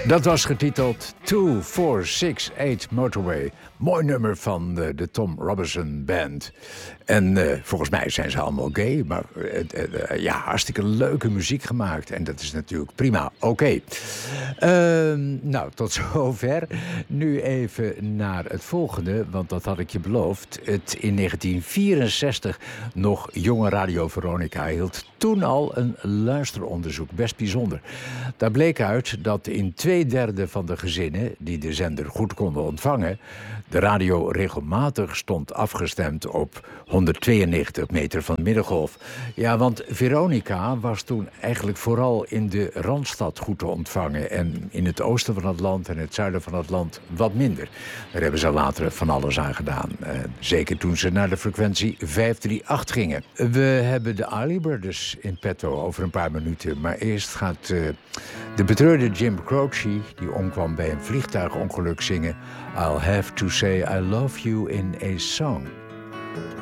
Dat was getiteld 2468 Motorway. Mooi nummer van de Tom Robinson Band. En volgens mij zijn ze allemaal gay. Maar ja, hartstikke leuke muziek gemaakt. En dat is natuurlijk prima. Oké. Nou, tot zover. Nu even naar het volgende. Want dat had ik je beloofd. Het in 1964 nog jonge Radio Veronica hield toen al een luisteronderzoek. Best bijzonder. Daar bleek uit dat in 2/3 van de gezinnen die de zender goed konden ontvangen, de radio regelmatig stond afgestemd op 192 meter van middengolf. Ja, want Veronica was toen eigenlijk vooral in de Randstad goed te ontvangen. En in het oosten van het land en het zuiden van het land wat minder. Daar hebben ze later van alles aan gedaan. Zeker toen ze naar de frequentie 538 gingen. We hebben de Isley Brothers in petto over een paar minuten. Maar eerst gaat de betreurde Jim Croce, die omkwam bij een vliegtuigongeluk, zingen I'll have to say I love you in a song.